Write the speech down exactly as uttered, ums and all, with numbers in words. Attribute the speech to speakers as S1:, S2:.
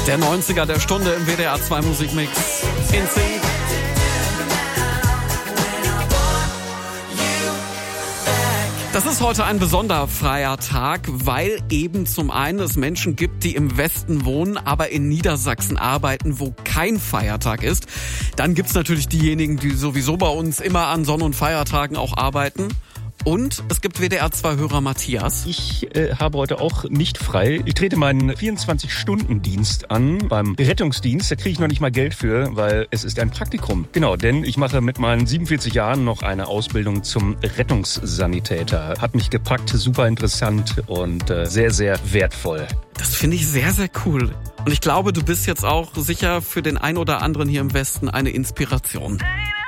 S1: Der neunziger der Stunde im W D R zwei Musikmix. In Sync. Das ist heute ein besonderer freier Tag, weil eben zum einen es Menschen gibt, die im Westen wohnen, aber in Niedersachsen arbeiten, wo kein Feiertag ist. Dann gibt's natürlich diejenigen, die sowieso bei uns immer an Sonn- und Feiertagen auch arbeiten. Und es gibt W D R zwei Hörer Matthias.
S2: Ich äh, habe heute auch nicht frei. Ich trete meinen vierundzwanzig-Stunden-Dienst an beim Rettungsdienst. Da kriege ich noch nicht mal Geld für, weil es ist ein Praktikum. Genau, denn ich mache mit meinen siebenundvierzig Jahren noch eine Ausbildung zum Rettungssanitäter. Hat mich gepackt, super interessant und äh, sehr, sehr wertvoll.
S1: Das finde ich sehr, sehr cool. Und ich glaube, du bist jetzt auch sicher für den einen oder anderen hier im Westen eine Inspiration.